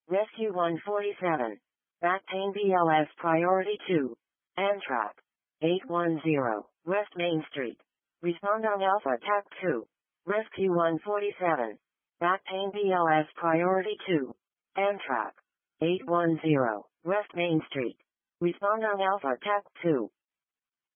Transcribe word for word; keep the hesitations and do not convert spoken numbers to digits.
Rescue one forty-seven. Back pain B L S priority two. Amtrak. eight one zero, West Main Street. Respond on Alpha T A C two. Rescue one forty-seven. Back pain B L S priority two. Amtrak. eight one zero, West Main Street. Respond on Alpha T A C two.